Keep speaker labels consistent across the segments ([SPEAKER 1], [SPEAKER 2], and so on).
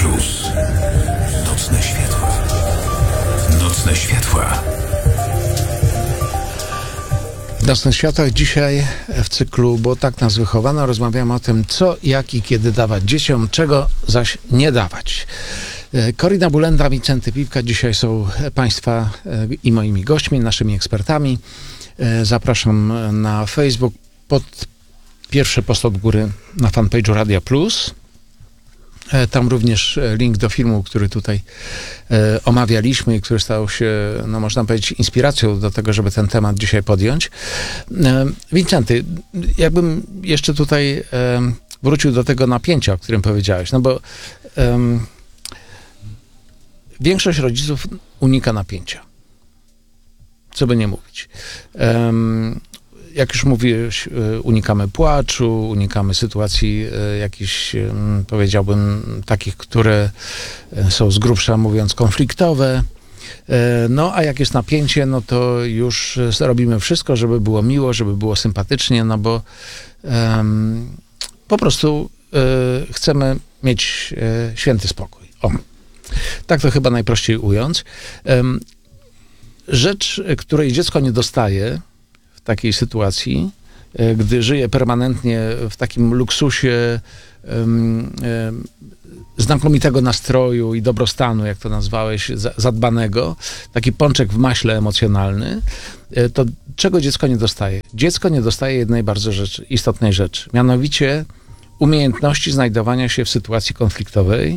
[SPEAKER 1] Plus. Nocne światła. Nocne światła.
[SPEAKER 2] W Nocnych Światłach dzisiaj w cyklu Bo tak nas wychowano rozmawiamy o tym, co, jak i kiedy dawać dzieciom, czego zaś nie dawać. Korina Bulenda, Wincenty Piwka dzisiaj są Państwa i moimi gośćmi, naszymi ekspertami. Zapraszam na Facebook pod pierwszy post od góry na fanpage'u Radia Plus. Tam również link do filmu, który tutaj omawialiśmy i który stał się, no można powiedzieć, inspiracją do tego, żeby ten temat dzisiaj podjąć. Wincenty, jakbym jeszcze tutaj wrócił do tego napięcia, o którym powiedziałeś, no bo większość rodziców unika napięcia. Co by nie mówić. Jak już mówiłeś, unikamy płaczu, unikamy sytuacji jakichś, powiedziałbym, takich, które są z grubsza mówiąc konfliktowe. No, a jak jest napięcie, no to już robimy wszystko, żeby było miło, żeby było sympatycznie, no bo po prostu chcemy mieć święty spokój. O, tak to chyba najprościej ująć. Rzecz, której dziecko nie dostaje w takiej sytuacji, gdy żyje permanentnie w takim luksusie znakomitego nastroju i dobrostanu, jak to nazwałeś, zadbanego, taki pączek w maśle emocjonalny, to czego dziecko nie dostaje? Dziecko nie dostaje jednej bardzo istotnej rzeczy, mianowicie umiejętności znajdowania się w sytuacji konfliktowej,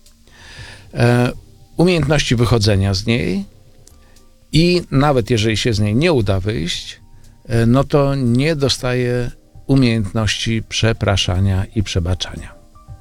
[SPEAKER 2] umiejętności wychodzenia z niej i nawet jeżeli się z niej nie uda wyjść, no to nie dostaje umiejętności przepraszania i przebaczania.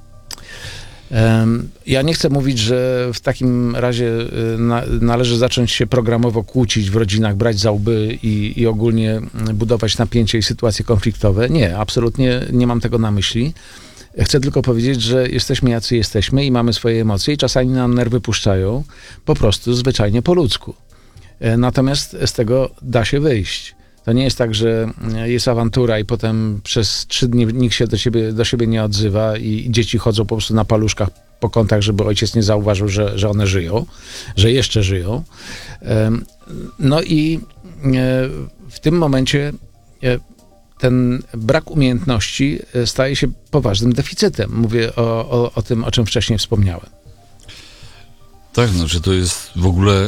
[SPEAKER 2] Ja nie chcę mówić, że w takim razie należy zacząć się programowo kłócić w rodzinach, brać za łby i ogólnie budować napięcie i sytuacje konfliktowe. Nie, absolutnie nie mam tego na myśli. Chcę tylko powiedzieć, że jesteśmy jacy jesteśmy i mamy swoje emocje i czasami nam nerwy puszczają po prostu zwyczajnie po ludzku. Natomiast z tego da się wyjść. To nie jest tak, że jest awantura i potem przez 3 dni nikt się do siebie nie odzywa i dzieci chodzą po prostu na paluszkach po kątach, żeby ojciec nie zauważył, że one żyją, że jeszcze żyją. No i w tym momencie ten brak umiejętności staje się poważnym deficytem. Mówię o tym, o czym wcześniej wspomniałem.
[SPEAKER 3] Tak, znaczy to jest w ogóle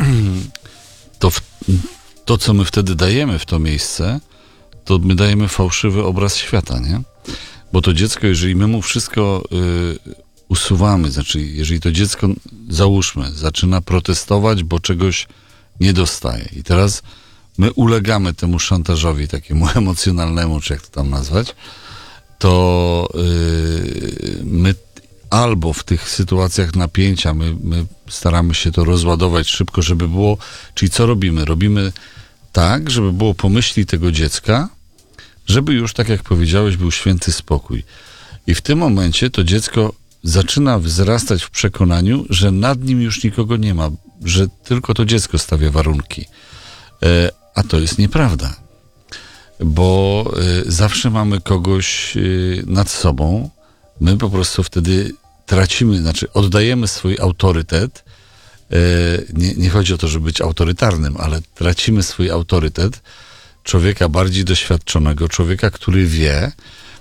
[SPEAKER 3] to, co my wtedy dajemy w to miejsce, to my dajemy fałszywy obraz świata, nie? Bo to dziecko, jeżeli my mu wszystko usuwamy, znaczy jeżeli to dziecko, załóżmy, zaczyna protestować, bo czegoś nie dostaje i teraz my ulegamy temu szantażowi takiemu emocjonalnemu, czy jak to tam nazwać, to my albo w tych sytuacjach napięcia my staramy się to rozładować szybko, żeby było, czyli co robimy? Robimy tak, żeby było po myśli tego dziecka, żeby już, tak jak powiedziałeś, był święty spokój. I w tym momencie to dziecko zaczyna wzrastać w przekonaniu, że nad nim już nikogo nie ma, że tylko to dziecko stawia warunki. A to jest nieprawda. Bo zawsze mamy kogoś nad sobą. My po prostu wtedy tracimy, znaczy oddajemy swój autorytet. Nie chodzi o to, żeby być autorytarnym, ale tracimy swój autorytet człowieka bardziej doświadczonego, człowieka, który wie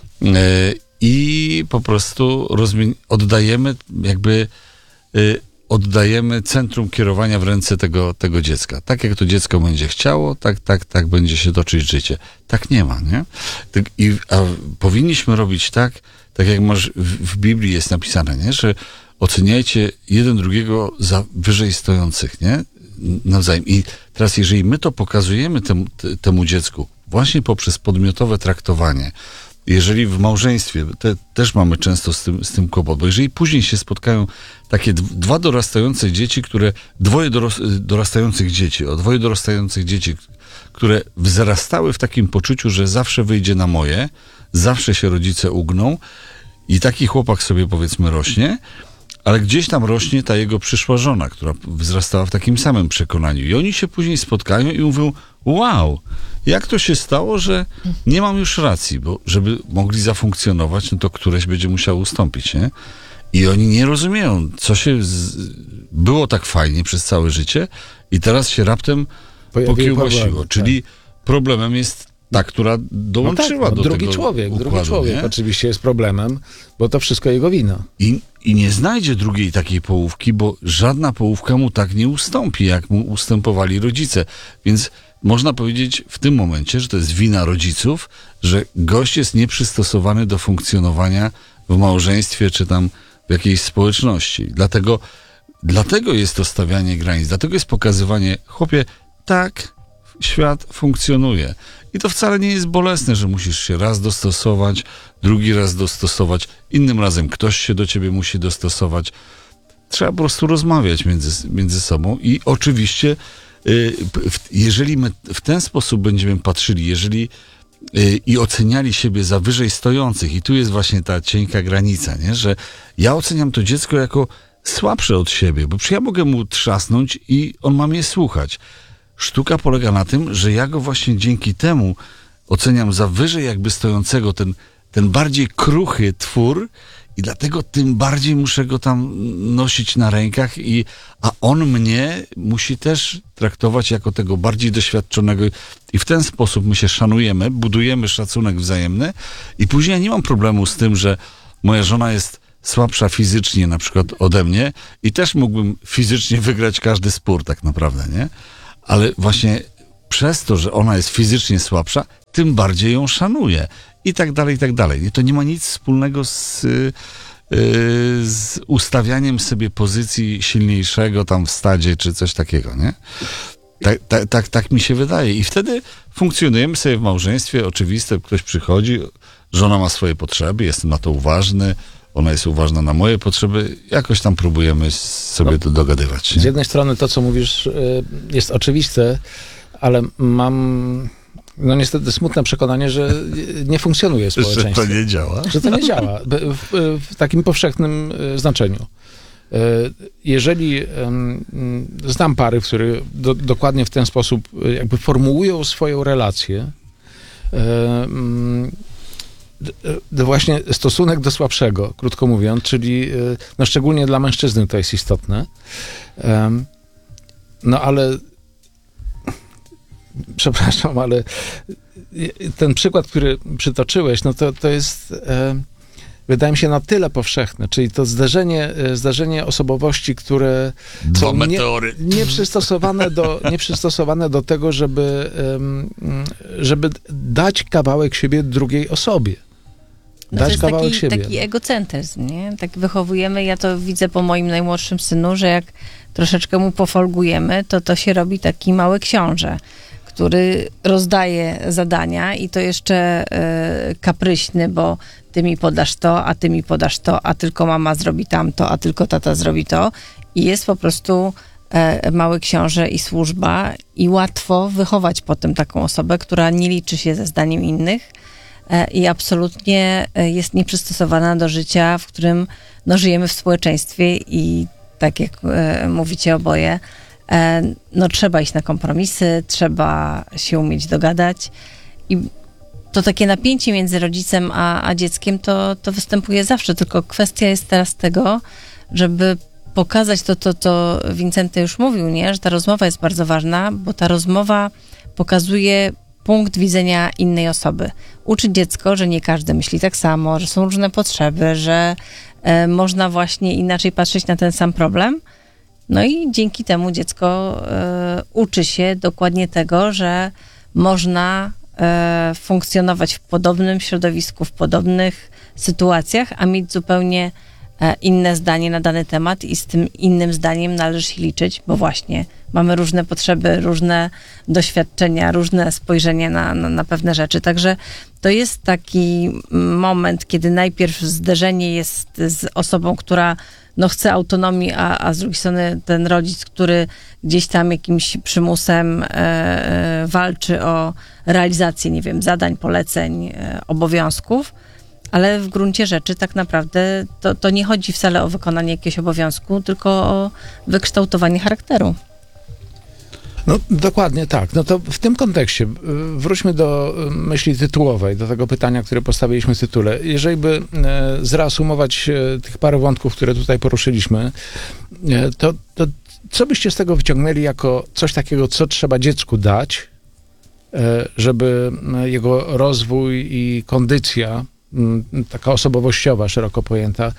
[SPEAKER 3] i po prostu oddajemy centrum kierowania w ręce tego dziecka. Tak jak to dziecko będzie chciało, tak będzie się toczyć życie. Tak nie ma, nie? A powinniśmy robić tak jak masz w Biblii jest napisane, nie? Że oceniajcie jeden drugiego za wyżej stojących, nie? Nawzajem. I teraz, jeżeli my to pokazujemy temu dziecku właśnie poprzez podmiotowe traktowanie, jeżeli w małżeństwie, też mamy często z tym kłopot, bo jeżeli później się spotkają takie dwoje dorastających dzieci, które wzrastały w takim poczuciu, że zawsze wyjdzie na moje, zawsze się rodzice ugną i taki chłopak sobie, powiedzmy, rośnie, ale gdzieś tam rośnie ta jego przyszła żona, która wzrastała w takim samym przekonaniu. I oni się później spotkają i mówią, wow, jak to się stało, że nie mam już racji, bo żeby mogli zafunkcjonować, no to któreś będzie musiało ustąpić, nie? I oni nie rozumieją, co się było tak fajnie przez całe życie i teraz się raptem pokiełbasiło. Czyli problemem jest ta, która dołączyła do
[SPEAKER 2] drugi
[SPEAKER 3] tego
[SPEAKER 2] człowiek,
[SPEAKER 3] układu,
[SPEAKER 2] drugi człowiek
[SPEAKER 3] nie?
[SPEAKER 2] oczywiście jest problemem, bo to wszystko jego wina.
[SPEAKER 3] I nie znajdzie drugiej takiej połówki, bo żadna połówka mu tak nie ustąpi, jak mu ustępowali rodzice. Więc można powiedzieć w tym momencie, że to jest wina rodziców, że gość jest nieprzystosowany do funkcjonowania w małżeństwie, czy tam w jakiejś społeczności. Dlatego jest to stawianie granic, dlatego jest pokazywanie, chłopie, tak świat funkcjonuje. I to wcale nie jest bolesne, że musisz się raz dostosować, drugi raz dostosować, innym razem ktoś się do ciebie musi dostosować. Trzeba po prostu rozmawiać między sobą i oczywiście jeżeli my w ten sposób będziemy patrzyli, i oceniali siebie za wyżej stojących, i tu jest właśnie ta cienka granica, nie? Że ja oceniam to dziecko jako słabsze od siebie, bo ja mogę mu trzasnąć i on ma mnie słuchać. Sztuka polega na tym, że ja go właśnie dzięki temu oceniam za wyżej jakby stojącego, ten bardziej kruchy twór, i dlatego tym bardziej muszę go tam nosić na rękach, a on mnie musi też traktować jako tego bardziej doświadczonego i w ten sposób my się szanujemy, budujemy szacunek wzajemny i później ja nie mam problemu z tym, że moja żona jest słabsza fizycznie na przykład ode mnie i też mógłbym fizycznie wygrać każdy spór tak naprawdę, nie? Ale właśnie przez to, że ona jest fizycznie słabsza, tym bardziej ją szanuję. I tak dalej, i tak dalej. I to nie ma nic wspólnego z ustawianiem sobie pozycji silniejszego tam w stadzie, czy coś takiego, nie? Tak mi się wydaje. I wtedy funkcjonujemy sobie w małżeństwie. Oczywiste, ktoś przychodzi, żona ma swoje potrzeby, jestem na to uważny, ona jest uważna na moje potrzeby, jakoś tam próbujemy sobie to dogadywać. Nie?
[SPEAKER 2] Z jednej strony to, co mówisz, jest oczywiste, ale mam niestety smutne przekonanie, że nie funkcjonuje społeczeństwo.
[SPEAKER 3] Że to nie działa?
[SPEAKER 2] Że to nie działa w takim powszechnym znaczeniu. Jeżeli znam pary, które dokładnie w ten sposób jakby formułują swoją relację, właśnie stosunek do słabszego, krótko mówiąc, czyli no szczególnie dla mężczyzny to jest istotne. No ale przepraszam, ale ten przykład, który przytoczyłeś, no to jest wydaje mi się na tyle powszechne, czyli to zdarzenie osobowości, które są nieprzystosowane do tego, żeby dać kawałek siebie drugiej osobie.
[SPEAKER 4] No
[SPEAKER 2] Dać
[SPEAKER 4] to
[SPEAKER 2] kawałek
[SPEAKER 4] jest
[SPEAKER 2] siebie.
[SPEAKER 4] taki egocentryzm, nie? Tak wychowujemy, ja to widzę po moim najmłodszym synu, że jak troszeczkę mu pofolgujemy, to się robi taki mały książę, który rozdaje zadania i to jeszcze kapryśny, bo ty mi podasz to, a ty mi podasz to, a tylko mama zrobi tamto, a tylko tata zrobi to. I jest po prostu mały książę i służba i łatwo wychować potem taką osobę, która nie liczy się ze zdaniem innych i absolutnie jest nieprzystosowana do życia, w którym no, żyjemy w społeczeństwie i tak jak mówicie oboje, no trzeba iść na kompromisy, trzeba się umieć dogadać i to takie napięcie między rodzicem a dzieckiem to występuje zawsze, tylko kwestia jest teraz tego, żeby pokazać to, co Wincenty już mówił, nie? Że ta rozmowa jest bardzo ważna, bo ta rozmowa pokazuje punkt widzenia innej osoby. Uczy dziecko, że nie każdy myśli tak samo, że są różne potrzeby, że można właśnie inaczej patrzeć na ten sam problem. No i dzięki temu dziecko uczy się dokładnie tego, że można funkcjonować w podobnym środowisku, w podobnych sytuacjach, a mieć zupełnie inne zdanie na dany temat i z tym innym zdaniem należy się liczyć, bo właśnie mamy różne potrzeby, różne doświadczenia, różne spojrzenie na pewne rzeczy. Także to jest taki moment, kiedy najpierw zderzenie jest z osobą, która no chce autonomii, a z drugiej strony ten rodzic, który gdzieś tam jakimś przymusem walczy o realizację, nie wiem, zadań, poleceń, obowiązków, ale w gruncie rzeczy tak naprawdę to nie chodzi wcale o wykonanie jakiegoś obowiązku, tylko o wykształtowanie charakteru.
[SPEAKER 2] No dokładnie tak. No to w tym kontekście wróćmy do myśli tytułowej, do tego pytania, które postawiliśmy w tytule. Jeżeli by zreasumować tych parę wątków, które tutaj poruszyliśmy, to co byście z tego wyciągnęli jako coś takiego, co trzeba dziecku dać, żeby jego rozwój i kondycja, taka osobowościowa, szeroko pojęta,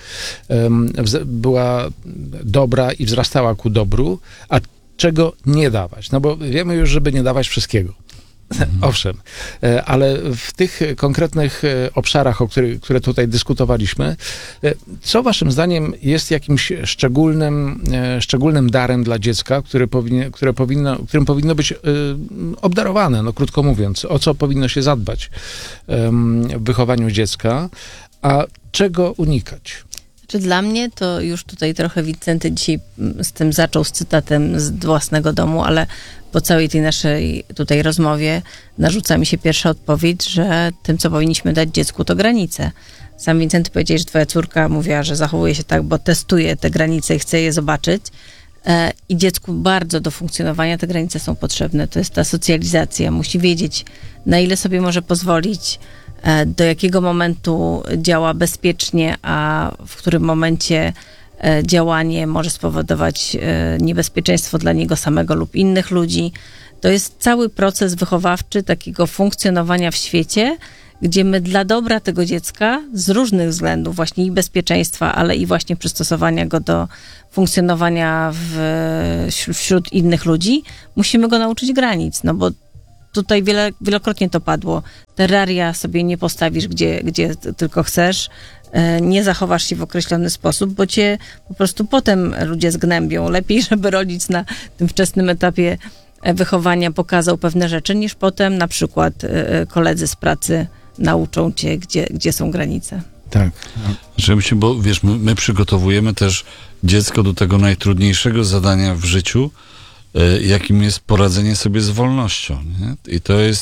[SPEAKER 2] była dobra i wzrastała ku dobru, a czego nie dawać? No bo wiemy już, żeby nie dawać wszystkiego. Owszem, ale w tych konkretnych obszarach, które tutaj dyskutowaliśmy, co waszym zdaniem jest jakimś szczególnym darem dla dziecka, którym powinno być obdarowane, no krótko mówiąc, o co powinno się zadbać w wychowaniu dziecka, a czego unikać?
[SPEAKER 4] Czy dla mnie to już tutaj trochę Wincenty dzisiaj z tym zaczął, z cytatem z własnego domu, ale po całej tej naszej tutaj rozmowie narzuca mi się pierwsza odpowiedź, że tym, co powinniśmy dać dziecku, to granice. Sam Wincenty powiedział, że twoja córka mówiła, że zachowuje się tak, bo testuje te granice i chce je zobaczyć. I dziecku bardzo do funkcjonowania te granice są potrzebne. To jest ta socjalizacja. Musi wiedzieć, na ile sobie może pozwolić, do jakiego momentu działa bezpiecznie, a w którym momencie działanie może spowodować niebezpieczeństwo dla niego samego lub innych ludzi. To jest cały proces wychowawczy takiego funkcjonowania w świecie, gdzie my dla dobra tego dziecka z różnych względów, właśnie i bezpieczeństwa, ale i właśnie przystosowania go do funkcjonowania wśród innych ludzi, musimy go nauczyć granic, no bo tutaj wielokrotnie to padło. Terraria sobie nie postawisz, gdzie tylko chcesz, nie zachowasz się w określony sposób, bo cię po prostu potem ludzie zgnębią. Lepiej, żeby rodzic na tym wczesnym etapie wychowania pokazał pewne rzeczy, niż potem na przykład koledzy z pracy nauczą cię, gdzie są granice.
[SPEAKER 2] Tak.
[SPEAKER 3] Bo wiesz, my przygotowujemy też dziecko do tego najtrudniejszego zadania w życiu, jakim jest poradzenie sobie z wolnością. Nie?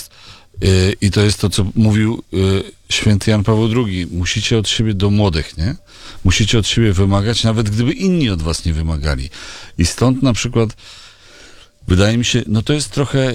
[SPEAKER 3] I to jest to, co mówił święty Jan Paweł II. Musicie od siebie do młodych, nie? Musicie od siebie wymagać, nawet gdyby inni od was nie wymagali. I stąd na przykład wydaje mi się, no to jest trochę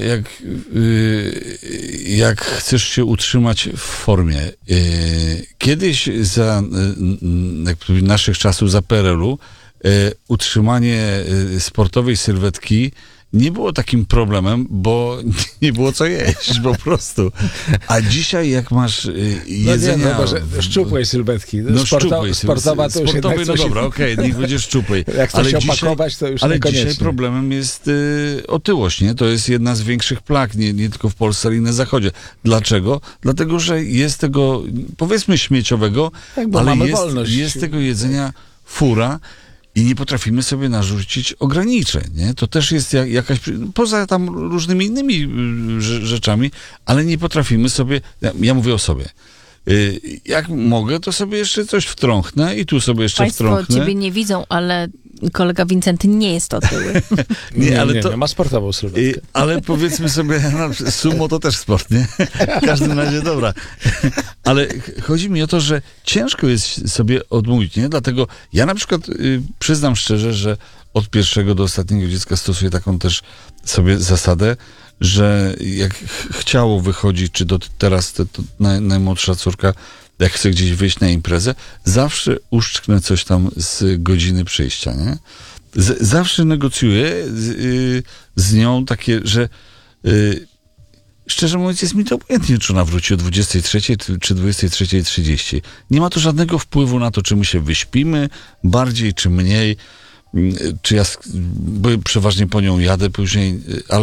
[SPEAKER 3] jak chcesz się utrzymać w formie. Kiedyś za naszych czasów, za PRL-u, utrzymanie sportowej sylwetki nie było takim problemem, bo nie było co jeść po prostu. A dzisiaj jak masz jedzenia...
[SPEAKER 2] szczupłej sylwetki. Sportowa to już
[SPEAKER 3] sportowej,
[SPEAKER 2] jednak
[SPEAKER 3] no dobra, okej, niech będzie szczupłej.
[SPEAKER 2] Jak chcesz się opakować, to już
[SPEAKER 3] ale
[SPEAKER 2] niekoniecznie.
[SPEAKER 3] dzisiaj problemem jest otyłość, nie? To jest jedna z większych plag, nie tylko w Polsce, ale i na Zachodzie. Dlaczego? Dlatego, że jest tego, powiedzmy śmieciowego,
[SPEAKER 2] tak, bo
[SPEAKER 3] ale
[SPEAKER 2] mamy wolność.
[SPEAKER 3] Jest tego jedzenia fura, i nie potrafimy sobie narzucić ograniczeń, nie? To też jest jakaś, poza tam różnymi innymi rzeczami, ale nie potrafimy sobie, ja mówię o sobie, jak mogę, to sobie jeszcze coś wtrąchnę i tu sobie jeszcze wtrąchnę.
[SPEAKER 4] Państwo ciebie nie widzą, ale kolega Wincenty nie jest otyły.
[SPEAKER 2] Nie, ma sportową sylwetkę.
[SPEAKER 3] Ale powiedzmy sobie, no, sumo to też sport, nie? W każdym razie, dobra. Ale chodzi mi o to, że ciężko jest sobie odmówić, nie? Dlatego ja na przykład przyznam szczerze, że od pierwszego do ostatniego dziecka stosuję taką też sobie zasadę, że jak chciało wychodzić, czy teraz to najmłodsza córka, jak chce gdzieś wyjść na imprezę, zawsze uszczknę coś tam z godziny przyjścia, nie? Zawsze negocjuję z nią takie, że szczerze mówiąc jest mi to obojętnie, czy ona wróci o 23 czy 23:30. Nie ma to żadnego wpływu na to, czy my się wyśpimy bardziej, czy mniej, czy ja przeważnie po nią jadę później,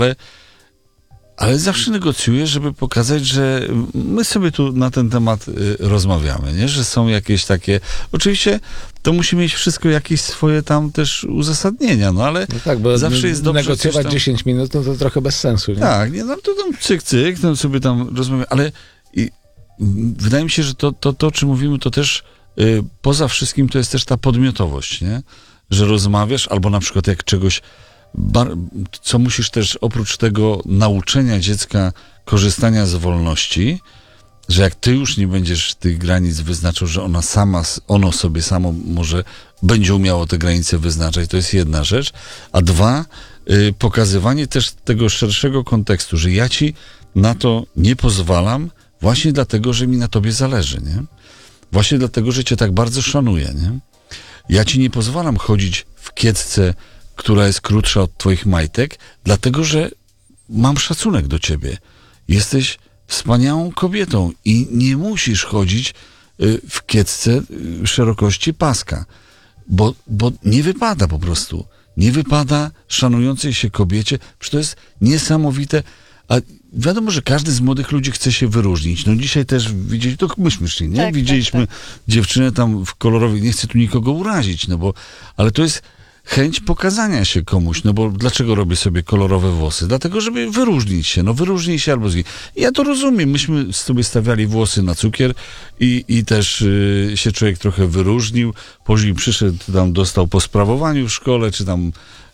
[SPEAKER 3] ale zawsze negocjuję, żeby pokazać, że my sobie tu na ten temat rozmawiamy, nie? Że są jakieś takie... Oczywiście to musi mieć wszystko jakieś swoje tam też uzasadnienia, no ale
[SPEAKER 2] no tak, bo
[SPEAKER 3] zawsze jest dobrze
[SPEAKER 2] negocjować
[SPEAKER 3] tam...
[SPEAKER 2] 10 minut, no to trochę bez sensu, nie?
[SPEAKER 3] Tak, nie, no to tam cyk, no sobie tam rozmawiamy, ale wydaje mi się, że to, o czym mówimy, to też poza wszystkim to jest też ta podmiotowość, nie? Że rozmawiasz, albo na przykład jak czegoś co musisz też oprócz tego nauczenia dziecka korzystania z wolności, że jak ty już nie będziesz tych granic wyznaczał, że ono sobie samo może będzie umiało te granice wyznaczać, to jest jedna rzecz, a dwa, pokazywanie też tego szerszego kontekstu, że ja ci na to nie pozwalam właśnie dlatego, że mi na tobie zależy, nie? Właśnie dlatego, że cię tak bardzo szanuję, nie? Ja ci nie pozwalam chodzić w kiecce, która jest krótsza od twoich majtek, dlatego, że mam szacunek do ciebie. Jesteś wspaniałą kobietą i nie musisz chodzić w kiecce szerokości paska, bo nie wypada po prostu. Nie wypada szanującej się kobiecie, przecież to jest niesamowite. A wiadomo, że każdy z młodych ludzi chce się wyróżnić. No dzisiaj też widzieliśmy, to myśmy szli, nie?
[SPEAKER 4] Tak,
[SPEAKER 3] Widzieliśmy
[SPEAKER 4] tak.
[SPEAKER 3] dziewczynę tam w kolorowej, nie chcę tu nikogo urazić, ale to jest chęć pokazania się komuś, no bo dlaczego robię sobie kolorowe włosy? Dlatego, żeby wyróżnić się, wyróżnij się albo z... Ja to rozumiem, myśmy sobie stawiali włosy na cukier i też się człowiek trochę wyróżnił, później przyszedł, tam dostał po sprawowaniu w szkole, czy tam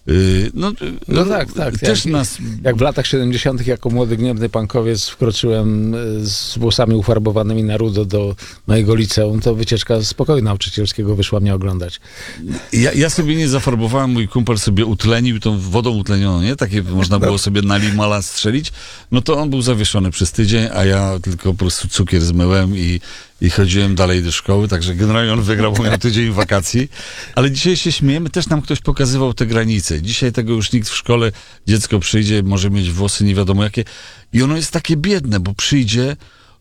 [SPEAKER 2] No tak.
[SPEAKER 3] Też
[SPEAKER 2] Jak w latach 70. jako młody, gniewny punkowiec wkroczyłem z włosami ufarbowanymi na rudo do mojego liceum, to wycieczka z pokoju nauczycielskiego wyszła mnie oglądać.
[SPEAKER 3] Ja sobie nie zafarbowałem, mój kumpel sobie utlenił tą wodą utlenioną, nie? Takie można było sobie na limala strzelić. No to on był zawieszony przez tydzień, a ja tylko po prostu cukier zmyłem i chodziłem dalej do szkoły, także generalnie on wygrał moją tydzień wakacji. Ale dzisiaj się śmiejemy, też nam ktoś pokazywał te granice. Dzisiaj tego już nikt w szkole, dziecko przyjdzie, może mieć włosy nie wiadomo jakie i ono jest takie biedne, bo przyjdzie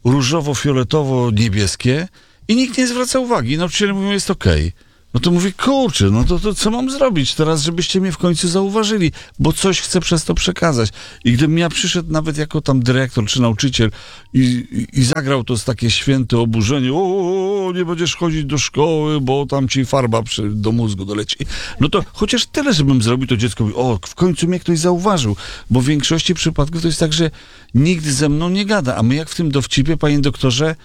[SPEAKER 3] różowo-fioletowo-niebieskie i nikt nie zwraca uwagi. Nauczyciele mówią, jest okej. No to mówię, kurczę, no to co mam zrobić teraz, żebyście mnie w końcu zauważyli, bo coś chcę przez to przekazać. I gdybym ja przyszedł nawet jako tam dyrektor czy nauczyciel i zagrał to z takie święte oburzenie, nie będziesz chodzić do szkoły, bo tam ci farba do mózgu doleci. No to chociaż tyle, żebym zrobił, to dziecko mówi, w końcu mnie ktoś zauważył, bo w większości przypadków to jest tak, że nikt ze mną nie gada, a my jak w tym dowcipie, panie doktorze,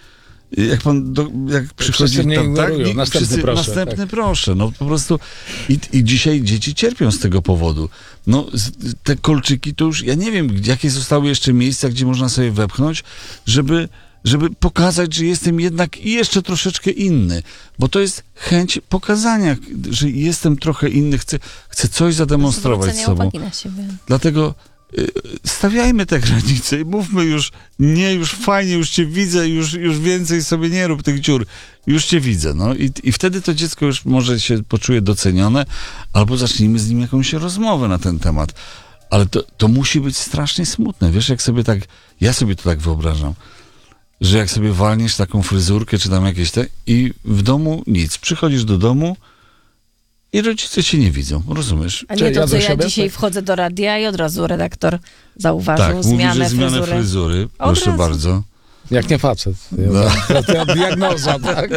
[SPEAKER 3] jak przychodzi
[SPEAKER 2] Wszyscy mnie
[SPEAKER 3] tam,
[SPEAKER 2] ignorują.
[SPEAKER 3] tak? Następny proszę. No po prostu i dzisiaj dzieci cierpią z tego powodu. No te kolczyki to już, ja nie wiem, jakie zostały jeszcze miejsca, gdzie można sobie wepchnąć, żeby pokazać, że jestem jednak jeszcze troszeczkę inny. Bo to jest chęć pokazania, że jestem trochę inny, chcę coś zademonstrować
[SPEAKER 4] Zwrócenie
[SPEAKER 3] sobą.
[SPEAKER 4] uwagi na siebie.
[SPEAKER 3] Dlatego stawiajmy te granice i mówmy już fajnie, już cię widzę, już więcej sobie nie rób tych dziur, już cię widzę, no i wtedy to dziecko już może się poczuje docenione, albo zacznijmy z nim jakąś rozmowę na ten temat, ale to musi być strasznie smutne, wiesz, jak sobie tak, ja sobie to tak wyobrażam, że jak sobie walniesz taką fryzurkę, czy tam jakieś i w domu nic, przychodzisz do domu i rodzice cię nie widzą, rozumiesz?
[SPEAKER 4] A nie to,
[SPEAKER 2] ja
[SPEAKER 4] co
[SPEAKER 2] do
[SPEAKER 4] ja
[SPEAKER 2] siebie?
[SPEAKER 4] dzisiaj wchodzę do radia i od razu redaktor zauważył
[SPEAKER 3] Tak, mówi,
[SPEAKER 4] zmianę
[SPEAKER 3] że zmianę fryzury. Proszę
[SPEAKER 4] razu.
[SPEAKER 3] bardzo.
[SPEAKER 2] Jak nie facet. To diagnoza, tak?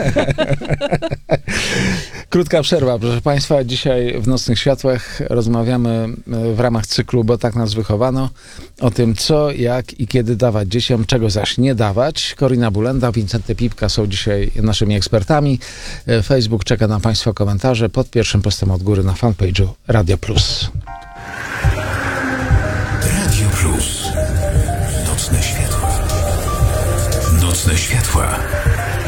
[SPEAKER 2] Krótka przerwa, proszę Państwa. Dzisiaj w Nocnych Światłach rozmawiamy w ramach cyklu, bo tak nas wychowano, o tym co, jak i kiedy dawać dzieciom, czego zaś nie dawać. Korina Bulenda, Wincenty Pipka są dzisiaj naszymi ekspertami. Facebook czeka na Państwa komentarze pod pierwszym postem od góry na fanpage'u Radio Plus.
[SPEAKER 1] Radio Plus. Nocne światła. Nocne światła.